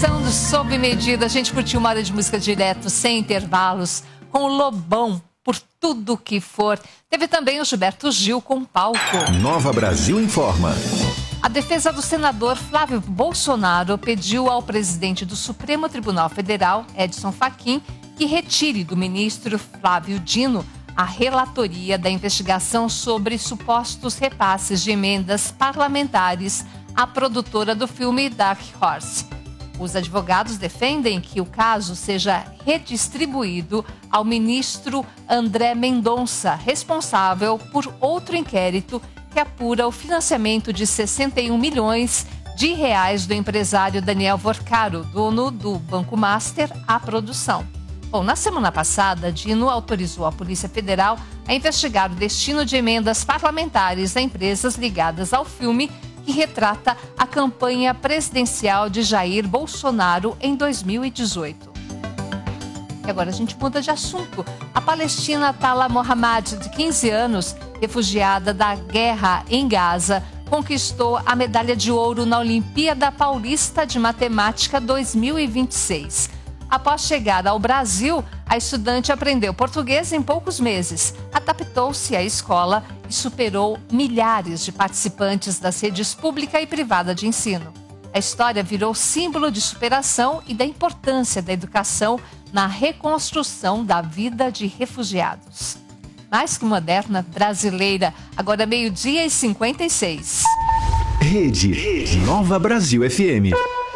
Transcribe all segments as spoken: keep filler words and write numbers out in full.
Começando sob medida, a gente curtiu uma hora de música direto, sem intervalos, com o Lobão, Por Tudo Que For. Teve também o Gilberto Gil com Palco. Nova Brasil Informa. A defesa do senador Flávio Bolsonaro pediu ao presidente do Supremo Tribunal Federal, Edson Fachin, que retire do ministro Flávio Dino a relatoria da investigação sobre supostos repasses de emendas parlamentares à produtora do filme Dark Horse. Os advogados defendem que o caso seja redistribuído ao ministro André Mendonça, responsável por outro inquérito que apura o financiamento de sessenta e um milhões de reais do empresário Daniel Vorcaro, dono do Banco Master, à produção. Bom, na semana passada, Dino autorizou a Polícia Federal a investigar o destino de emendas parlamentares a empresas ligadas ao filme que retrata a campanha presidencial de Jair Bolsonaro em dois mil e dezoito. E agora a gente muda de assunto. A palestina Tala Mohammad, de quinze anos, refugiada da guerra em Gaza, conquistou a medalha de ouro na Olimpíada Paulista de Matemática dois mil e vinte e seis. Após chegar ao Brasil, a estudante aprendeu português em poucos meses, adaptou-se à escola e superou milhares de participantes das redes pública e privada de ensino. A história virou símbolo de superação e da importância da educação na reconstrução da vida de refugiados. Mais que moderna, brasileira, agora meio-dia e cinquenta e seis. Rede, Rede Nova Brasil F M.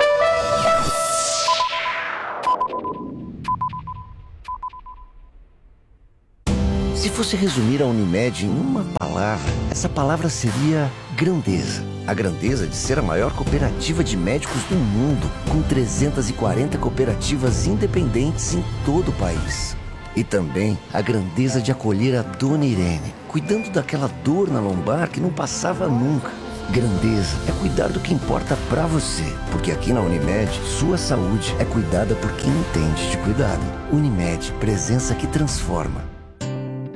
Se fosse resumir a Unimed em uma palavra, essa palavra seria grandeza. A grandeza de ser a maior cooperativa de médicos do mundo, com trezentas e quarenta cooperativas independentes em todo o país. E também a grandeza de acolher a Dona Irene, cuidando daquela dor na lombar que não passava nunca. Grandeza é cuidar do que importa pra você, porque aqui na Unimed, sua saúde é cuidada por quem entende de cuidado. Unimed, presença que transforma.